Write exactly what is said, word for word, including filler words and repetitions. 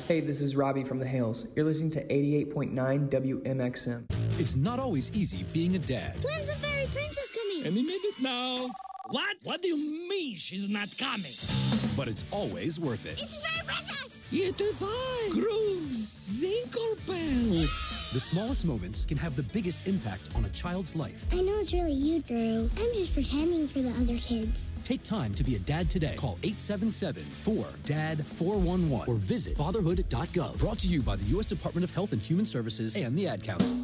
Hey, this is Robbie from The Hales. You're listening to eighty-eight point nine W M X M. It's not always easy being a dad. When's the fairy princess coming? Any minute now. What? What do you mean she's not coming? But it's always worth it. It's the fairy princess! It is I, Grooves Zinklebell. The smallest moments can have the biggest impact on a child's life. I know it's really you, Drew. I'm just pretending for the other kids. Take time to be a dad today. Call eight seven seven, four, D A D, four one one or visit fatherhood dot gov. Brought to you by the U S Department of Health and Human Services and the Ad Council.